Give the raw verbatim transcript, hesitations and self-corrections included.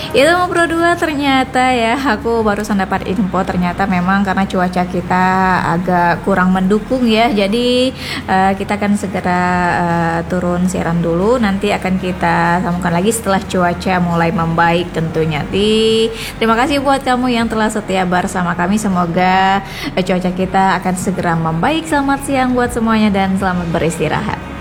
Itu mau Pro dua ternyata ya, aku barusan dapat info ternyata memang karena cuaca kita agak kurang mendukung ya. Jadi uh, kita akan segera uh, turun siaran dulu. Nanti akan kita sambungkan lagi setelah cuaca mulai membaik tentunya. Di terima kasih buat kamu yang telah setia bersama kami. Semoga uh, cuaca kita akan segera membaik. Selamat siang buat semuanya dan selamat beristirahat.